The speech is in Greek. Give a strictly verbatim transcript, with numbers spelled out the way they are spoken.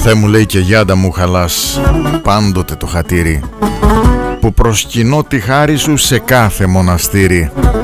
Θεέ μου, λέει, και γιάντα μου χαλάς πάντοτε το χατήρι που προσκυνώ τη χάρη σου σε κάθε μοναστήρι.